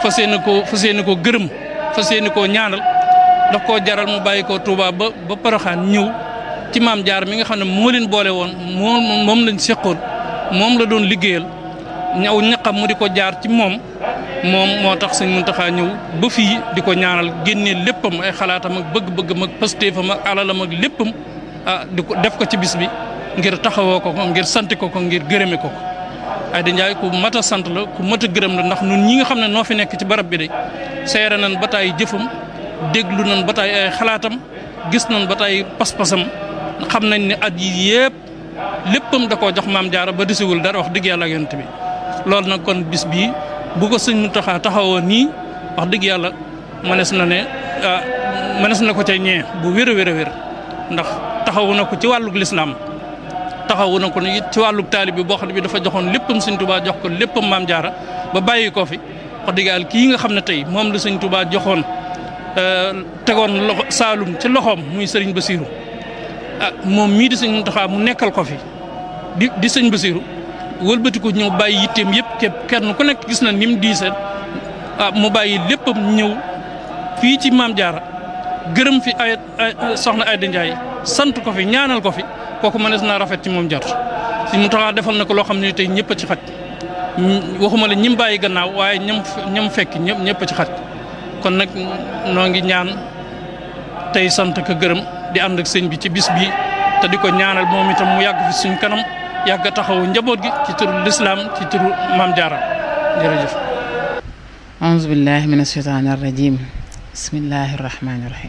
fas yéene ko gërëm fas yéene koo ñaanal daf koo jaral mu bàyyi ko Touba ba Porokhane ñëw ci maam Jaara mi nga xam ne moo leen boole woon moom lañ seqoon moom la doon liggéeyal ñaw ñaqam mu di ko jaar ci moom moo tax sëñ Muntaxa ñëw ba fii di ko ñaanal génnee léppam ay xalaatam ak bëgg-bëggam ak pastéefam ak alalam ak léppam di ko def ko ci bis bi ngir taxawoo ko ngir sant ko ngir gërëme ko Aïda Ndiaye ku mat a sant la ku mat a gërëm la ndax ñun ñi nga xam ne noo fi nekk ci barab bi de seere nañ ba taay jëfam déglu nañ ba taay ay xalaatam gis nañ ba taay pas-pasam xam nañ ne at yi yëpp léppam da koo jox maam Jaara ba desiwul dara wax dëgg yàlla ak yonent bi loolu nag kon bis bii bu ko sëñ Muntaxa taxawoo nii wax dëgg yàlla mënees na ko ca ñee bu wér a wér ndax taxawu na ko ci wàllug lislaam taxawu na ko it ci wàllug taalib bi boo xam ne bi dafa joxoon léppam sëñ Tuubaa jox ko léppam maam Jaara ba bàyyi ko fi wax dëgg yàlla kii nga xam ne tey moom la sëñ Tuubaa joxoon tegoon loxo Saalum ci loxoom muy sëriñ Basiiru moom mii di sëñ Muntaxa mu nekkal ko fi di sëñ Basiiru wëlbati ko ñëw bàyyi yitteem yëpp képp kenn ku nekk gis na ni mu diisee mu bàyyi léppam ñëw fii ci maam Jaara gërëm fi ay soxna Aïda Ndiaye sant ko fi ñaanal ko fi kooku mënees naa rafet ci moom jot si mu taxaa defal na ko loo xam ne tey ñëpp a ci xaj waxuma la ñim bàyyi gannaaw waaye ñam fekk ñëpp a ci xaj kon nag noo ngi ñaan tey sant ko gërëm di ànd ak sëñ bi ci bis bi te di ko ñaanal moom itam mu yàgg fi suñ kanam yàgg taxawu njaboot gi ci turu lislaam ci turu maam Jaara jërëjëf. auzu billahi min asheytaani arrajim bismillahi rahmaani rahim.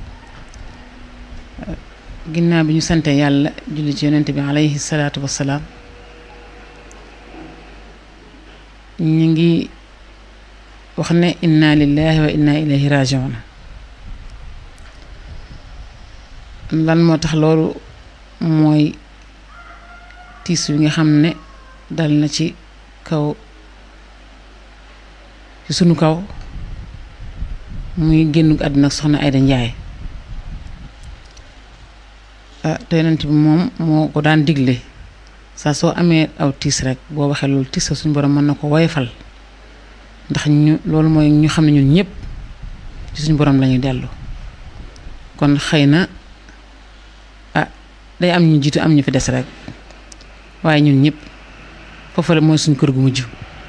ginnaaw bi ñu sante yàlla julli ci yonent bi alayhi salaatu wassalaam ñu ngi wax ne inna lillahi wa inna ilayhi rajiun. lan moo tax loolu mooy tiis wi nga xam ne dal na ci sunu kaw muy génn àdduna soxna Aïda Ndiaye te yonent bi moom moo ko daan digle saa soo amee aw tiis rek boo waxee loolu tiis suñu borom mën na ko woyofal ndax loolu mooy ñu xam ne ñun ñëpp ci suñu borom lañuy dellu kon xëy na day am ñu jiitu am ñu fi des rek waaye ñun ñëpp foofu la mooy suñu kër gu mujj.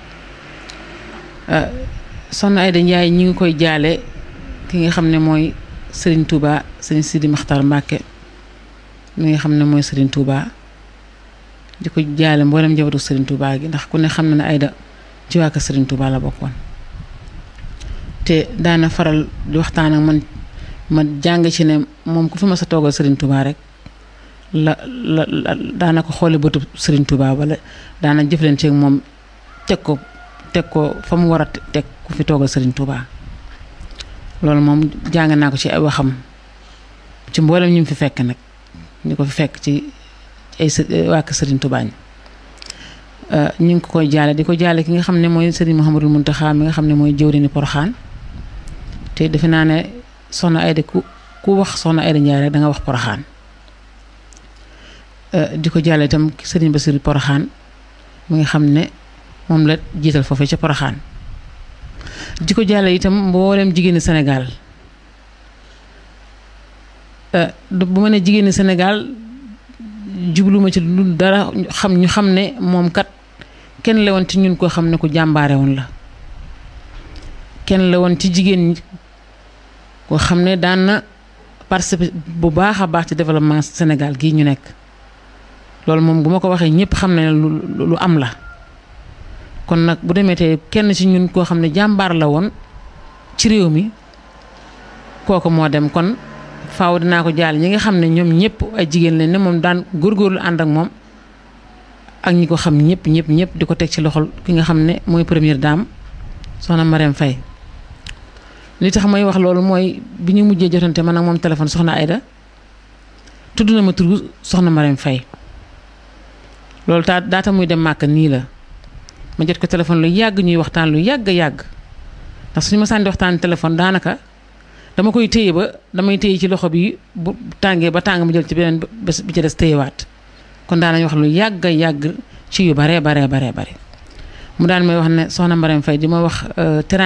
soxna Aïda Ndiaye ñi ngi koy jaale ki nga xam ne mooy Serigne Touba Serigne Sidi Maxtar Mbàkke mi nga xam ne mooy Serigne Touba di ko jaale mboolem njabootu Serigne Touba gi ndax ku ne xam na ne Aïda ci waa kër Serigne Touba la bokkoon te daana faral di waxtaan ak man ma jàng ci ne moom ku fi ma sa toogal Serigne Touba rek la daana ko xoole bëtu Serigne Touba wala daana jëflanteeg moom teg ko fa mu war a teg ku fi toogal Serigne Touba loolu moom jàng naa ko ci ay waxam ci mboolem ñu fi fekk nag ñu ko fi fekk ci ay waa kër Serigne Touba ñi ñu ngi ko koy jaale di ko jaale ki nga xam ne mooy Serigne Mouhamadou Mountakha mi nga xam ne mooy jëwriñu Porokhane te defe naa ne soxna Aïda ku wax soxna Aïda Ndiaye rek da nga wax Porokhane di ko jaale itam Serigne Bassirou Porokhane mi nga xam ne moom la jiital foofee ca Porokhane di ko jaale itam mboolem jigéeni Sénégal bu ma ne jigéeni Sénégal jubluma ci lu dara ñu xam ne moom kat kenn la woon ci ñun koo xam ne ku jàmbaare woon la kenn la woon ci jigéen ñi koo xam ne daan na participer bu baax a baax ci développement Sénégal gii ñu nekk loolu moom bu ma ko waxee ñëpp xam ne lu am la kon nag bu demee tey kenn ci ñun koo xam ne jàmbaar la woon ci réew mi kooku moo dem kon faaw dinaa ko jaal ñi nga xam ne ñoom ñëpp ay jigéen lañ ne moom daan góorgóorlu ànd ak moom ak ñi ko xam ñëpp di ko teg ci loxol ki nga xam ne mooy première dame soxna Marème Faye li tax may wax loolu mooy bi ñu mujjee jotante man ak moom téléphone soxna Aïda tudd na ma turu soxna Marème Faye loolu daata muy dem màkk nii la ma jot ko téléphone lu yàgg ñuy waxtaan lu yàgg ndax suñu ma sànni waxtaan téléphone daanaka dama koy téye damay téye ci loxo bi bu tàngee ba tàng ma jël ci beneen bés bi ci des téyewaat kon daanañ wax lu yàgg ci yu bare mu daan may wax ne soxna Marème Faye di ma wax